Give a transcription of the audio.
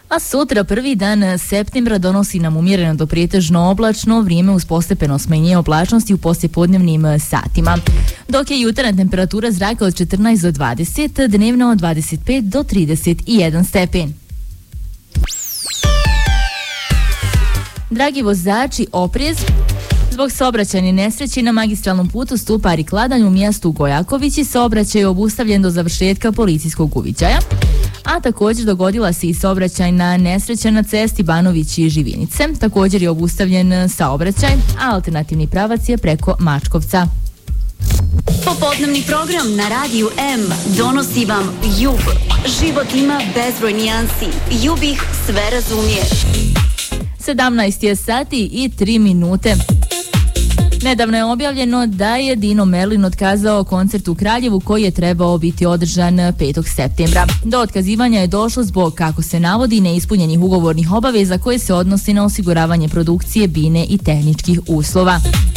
A sutra, prvi dan septembra, donosi nam umjereno do pretežno oblačno vrijeme uz postepeno smanjenje oblačnosti u poslijepodnevnim satima. Dok je jutarnja temperatura zraka od 14 do 20, dnevno od 25 do 31 stepen. Dragi vozači, oprez! Zbog saobraćajne nesreće na magistralnom putu Stupari-Kladanj u mjestu Gojakovići saobraćaj je obustavljen do završetka policijskog uviđaja, a također dogodila se i saobraćajna nesreća na cesti Banović i Živinice. Također je obustavljen saobraćaj, a alternativni pravac je preko Mačkovca. Popodnevni program na Radiju M donosi vam Jub. Život ima bezbroj nijansi. Jub ih sve razumije. 17 je sati i 3 minute. Nedavno je objavljeno da je Dino Merlin otkazao koncert u Kraljevu koji je trebao biti održan 5. septembra. Do otkazivanja je došlo zbog, kako se navodi, neispunjenih ugovornih obaveza koje se odnosi na osiguravanje produkcije, bine i tehničkih uslova.